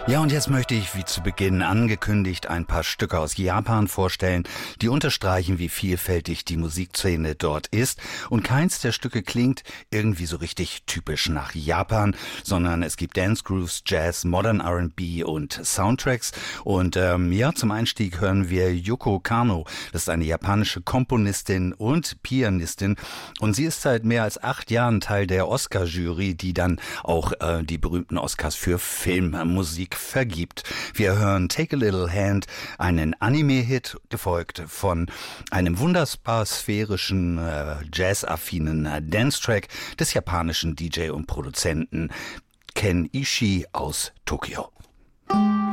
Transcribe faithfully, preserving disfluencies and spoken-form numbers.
Ja, und jetzt möchte ich, wie zu Beginn angekündigt, ein paar Stücke aus Japan vorstellen, die unterstreichen, wie vielfältig die Musikszene dort ist. Und keins der Stücke klingt irgendwie so richtig typisch nach Japan, sondern es gibt Dance Grooves, Jazz, Modern R and B und Soundtracks. Und ähm, ja, zum Einstieg hören wir Yoko Kanno. Das ist eine japanische Komponistin und Pianistin. Und sie ist seit mehr als acht Jahren Teil der Oscar-Jury, die dann auch äh, die berühmten Oscars für Filmmusik vergibt. Wir hören Take a Little Hand, einen Anime-Hit, gefolgt von einem wunderbar sphärischen, äh, jazz-affinen äh, Dance-Track des japanischen D J und Produzenten Ken Ishii aus Tokio.